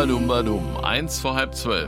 Badum, badum. 11:55.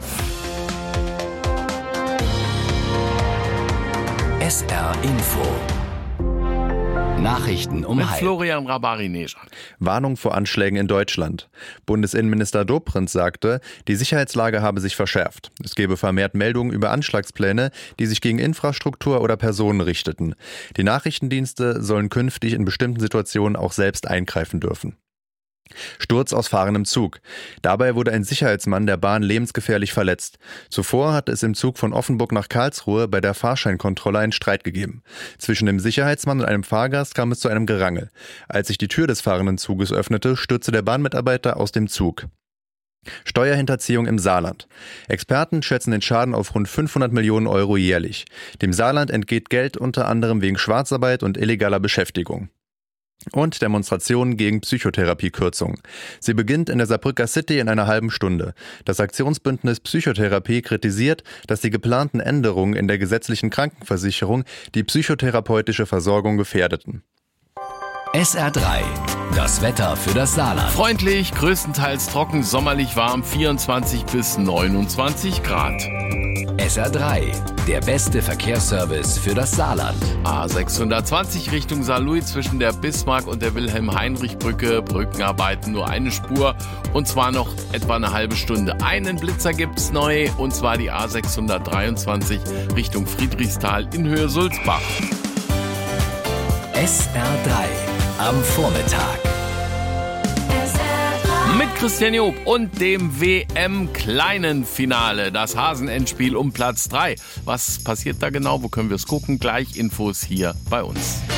SR Info. Nachrichten um Mit halb. Florian Rabarinaga. Warnung vor Anschlägen in Deutschland. Bundesinnenminister Dobrindt sagte, die Sicherheitslage habe sich verschärft. Es gebe vermehrt Meldungen über Anschlagspläne, die sich gegen Infrastruktur oder Personen richteten. Die Nachrichtendienste sollen künftig in bestimmten Situationen auch selbst eingreifen dürfen. Sturz aus fahrendem Zug. Dabei wurde ein Sicherheitsmann der Bahn lebensgefährlich verletzt. Zuvor hatte es im Zug von Offenburg nach Karlsruhe bei der Fahrscheinkontrolle einen Streit gegeben. Zwischen dem Sicherheitsmann und einem Fahrgast kam es zu einem Gerangel. Als sich die Tür des fahrenden Zuges öffnete, stürzte der Bahnmitarbeiter aus dem Zug. Steuerhinterziehung im Saarland. Experten schätzen den Schaden auf rund 500 Millionen Euro jährlich. Dem Saarland entgeht Geld unter anderem wegen Schwarzarbeit und illegaler Beschäftigung. Und Demonstrationen gegen Psychotherapiekürzung. Sie beginnt in der Saarbrücker City in einer halben Stunde. Das Aktionsbündnis Psychotherapie kritisiert, dass die geplanten Änderungen in der gesetzlichen Krankenversicherung die psychotherapeutische Versorgung gefährdeten. SR3. Das Wetter für das Saarland. Freundlich, größtenteils trocken, sommerlich warm, 24 bis 29 Grad. SR3. Der beste Verkehrsservice für das Saarland. A620 Richtung Saarlouis zwischen der Bismarck- und der Wilhelm-Heinrich-Brücke. Brückenarbeiten nur eine Spur und zwar noch etwa eine halbe Stunde. Einen Blitzer gibt's neu und zwar die A623 Richtung Friedrichsthal in Höhe Sulzbach. SR3. Am Vormittag. Mit Christian Job und dem WM-Kleinen-Finale. Das Hasenendspiel um Platz 3. Was passiert da genau? Wo können wir es gucken? Gleich Infos hier bei uns.